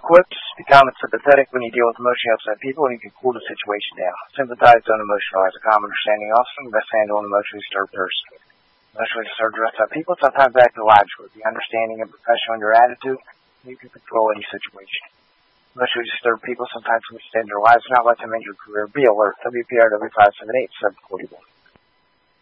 equipped to become sympathetic when you deal with emotionally upset people, and you can cool the situation down. Sympathize, don't emotionalize. A calm understanding also the best handle an emotionally disturbed person. Emotionally disturbed upset people sometimes act illogically. Be understanding and professional in your attitude, you can control any situation. Emotionally disturbed people sometimes misstand their lives, not let them end your career. Be alert. WPRW 578 741.